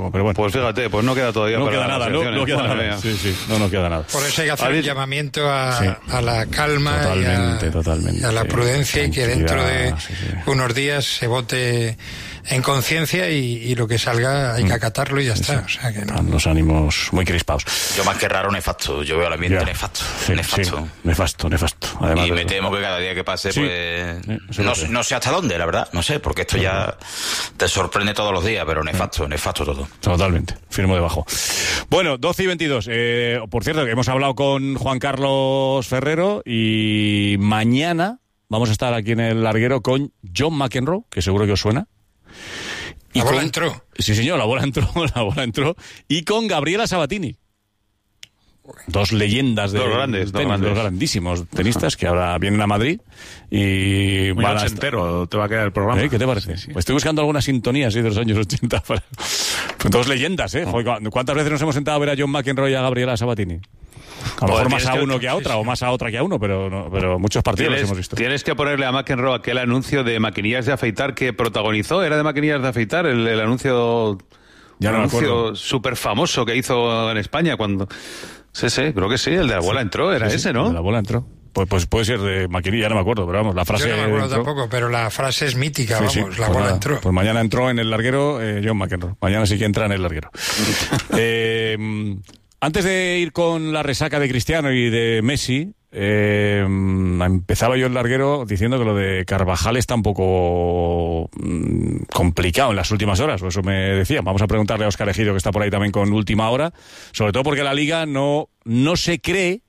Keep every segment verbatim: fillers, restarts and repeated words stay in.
pero, pero bueno. Pues fíjate, pues no queda todavía no para queda las nada, no, no queda Madre nada. mía. Sí, sí, no nos queda nada. Por eso hay que hacer un llamamiento a, sí. a la calma totalmente, y, a, totalmente, y a la prudencia y que dentro de sí, sí. unos días se vote en conciencia y, y lo que salga hay que acatarlo y ya está. O sea que no. Están los ánimos muy crispados. Yo más que raro, nefasto. Yo veo el ambiente Ya. nefasto. Sí, nefasto. sí, nefasto, nefasto. Además y me de- temo que cada día que pase, Sí. pues... Eh, eso no, lo sé. no sé hasta dónde, la verdad. No sé, porque esto ya te sorprende todos los días, pero nefasto, nefasto todo. Totalmente, firmo debajo. Bueno, doce y veintidós. Eh, por cierto, que hemos hablado con Juan Carlos Ferrero y mañana vamos a estar aquí en el larguero con John McEnroe, que seguro que os suena. Y La bola con- entró. Sí, señor, la bola entró, la bola entró. Y con Gabriela Sabatini. Dos leyendas de Dos grandes, del dos tenis, grandes. dos grandísimos tenistas que ahora vienen a Madrid y Muy van a estar- ochentero te va a quedar el programa. ¿Eh? ¿Qué te parece? Sí, sí. Pues estoy buscando alguna sintonía así de los años ochenta para... Dos leyendas, ¿eh? Joder, ¿cuántas veces nos hemos sentado a ver a John McEnroe y a Gabriela Sabatini? A lo Joder, mejor más tienes a que- uno que a otra, o más a otra que a uno, pero, no- pero muchos partidos los Tienes, hemos visto. tienes que ponerle a McEnroe aquel anuncio de maquinillas de afeitar que protagonizó. ¿Era de maquinillas de afeitar? El, el anuncio... Ya no me acuerdo. anuncio súper famoso que hizo en España cuando... Sí, sí, creo que sí, el de la bola entró, era Sí, sí, ese, ¿no? La bola entró. Pues, pues puede ser de maquinilla, no me acuerdo, pero vamos, la frase... Yo no me acuerdo entró. tampoco, pero la frase es mítica, Sí, vamos, sí, la pues bola nada, entró. Pues mañana entró en el larguero eh, John McEnroe. Mañana sí que entra en el larguero. eh, antes de ir con la resaca de Cristiano y de Messi, eh, empezaba yo el larguero diciendo que lo de Carvajal está un poco mm, complicado en las últimas horas, o eso me decían. Vamos a preguntarle a Óscar Ejido, que está por ahí también con última hora, sobre todo porque la Liga no, no se cree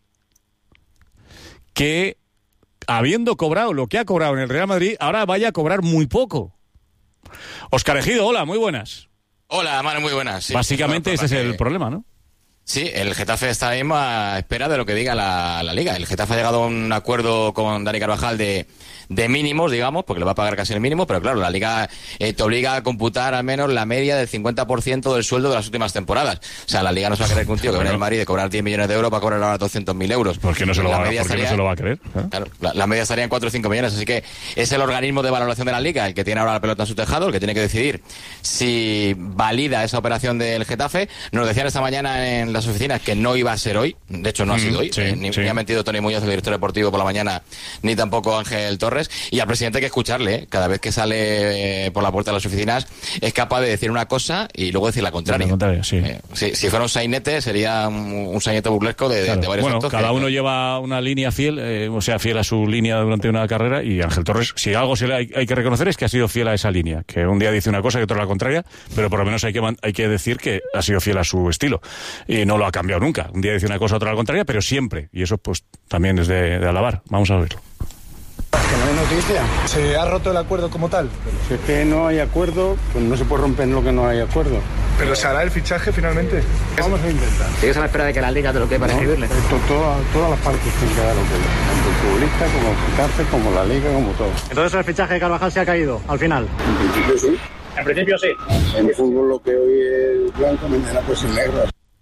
que, habiendo cobrado lo que ha cobrado en el Real Madrid, ahora vaya a cobrar muy poco. Óscar Ejido, hola, muy buenas. Hola, Manu, muy buenas. Sí, Básicamente ese es el que- problema, ¿no? Sí, el Getafe está ahora mismo a espera de lo que diga la, la Liga. El Getafe ha llegado a un acuerdo con Dani Carvajal de, de mínimos, digamos, porque le va a pagar casi el mínimo, pero claro, la Liga eh, te obliga a computar al menos la media del cincuenta por ciento del sueldo de las últimas temporadas. O sea, la Liga no se va a querer que un tío que viene del Madrid de cobrar diez millones de euros para cobrar ahora doscientos mil euros. ¿Por qué no se lo, La va, media ¿por qué no estaría- se lo va a creer? ¿Eh? Claro, la, la media estaría en cuatro o cinco millones, así que es el organismo de valoración de la Liga el que tiene ahora la pelota en su tejado, el que tiene que decidir si valida esa operación del Getafe. Nos decían esta mañana en las oficinas que no iba a ser hoy, de hecho no ha Mm, sido hoy, sí, eh, ni, sí. ni ha mentido Tony Muñoz, el director deportivo, por la mañana, ni tampoco Ángel Torres, y al presidente hay que escucharle, ¿eh? Cada vez que sale eh, por la puerta de las oficinas es capaz de decir una cosa y luego decir la contraria. La contraria, sí. Eh, si, si fuera un sainete sería un, un sainete burlesco de, de- Claro. de varios Bueno, actos cada que- uno lleva una línea fiel, eh, o sea, fiel a su línea durante una carrera, y Ángel Torres, si algo se le hay, hay que reconocer es que ha sido fiel a esa línea, que un día dice una cosa y otro la contraria, pero por lo menos hay que, man- hay que decir que ha sido fiel a su estilo, y no lo ha cambiado nunca. Un día dice una cosa, otra la contraria, pero siempre, y eso pues también es de, de alabar. Vamos a verlo. Que no hay noticia. ¿Se ha roto el acuerdo como tal? Si es que no hay acuerdo, pues no se puede romper en lo que no hay acuerdo. ¿Pero se hará el fichaje finalmente? Vamos a intentar. ¿Sigues a la espera de que la Liga te lo quede para ¿no? escribirle? Esto, toda- todas las partes tienen que dar lo que tanto el futbolista como el Getafe, como la Liga, como todo. Entonces el fichaje de Carvajal se ha caído, al final. En principio sí. En principio sí. En el fútbol lo que hoy es blanco, mañana pues es negro.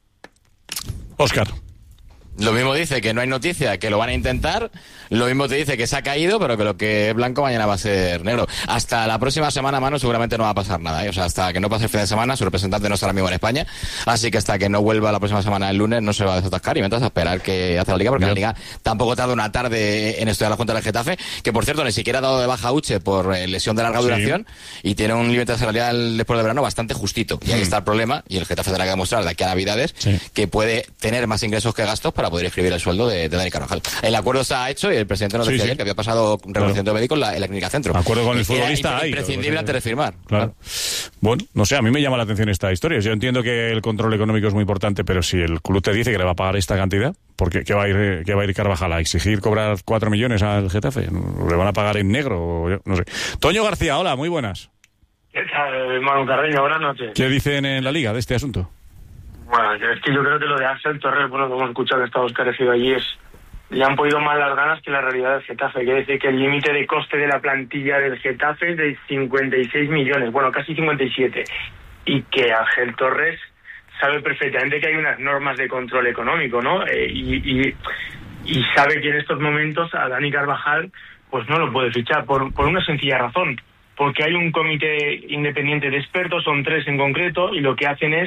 Óscar. Lo mismo dice que no hay noticia, que lo van a intentar. Lo mismo te dice que se ha caído, pero que lo que es blanco mañana va a ser negro. Hasta la próxima semana, mano, seguramente no va a pasar nada, ¿eh? O sea, hasta que no pase el fin de semana, su representante no estará mismo en España. Así que hasta que no vuelva la próxima semana, el lunes, no se va a desatascar. Y mientras a esperar que hace la Liga, porque Bien. la Liga tampoco tarda una tarde en estudiar la Junta del Getafe, que por cierto, ni siquiera ha dado de baja a Uche por eh, lesión de larga Sí. duración, y tiene un límite salarial después del verano bastante justito. Y ahí está el problema, y el Getafe tendrá que demostrar de aquí a Navidades Sí. que puede tener más ingresos que gastos para poder escribir el sueldo de, de Dani Carvajal. El acuerdo está hecho y el presidente nos Sí, decía sí. ayer que había pasado un reconocimiento médico en la, en la clínica centro. Acuerdo con el Y que era futbolista impre- hay, imprescindible claro, antes de firmar. Claro. Bueno, no sé, a mí me llama la atención esta historia. Yo entiendo que el control económico es muy importante, pero si el club te dice que le va a pagar esta cantidad, ¿por qué, qué va a ir, qué va a ir Carvajal? ¿A exigir cobrar cuatro millones al Getafe? ¿Le van a pagar en negro? O yo- no sé. Toño García, hola, muy buenas. ¿Qué tal, Manu Carreño? Buenas noches. ¿Qué dicen en la Liga de este asunto? Bueno, es que yo creo que lo de Ángel Torres, bueno, como hemos escuchado que está Óscar Ejido allí, es le han podido más las ganas que la realidad del Getafe. Quiere decir que el límite de coste de la plantilla del Getafe es de cincuenta y seis millones, bueno, casi cincuenta y siete. Y que Ángel Torres sabe perfectamente que hay unas normas de control económico, ¿no? Eh, y, y, y sabe que en estos momentos a Dani Carvajal pues no lo puede fichar por, por una sencilla razón. Porque hay un comité independiente de expertos, son tres en concreto, y lo que hacen es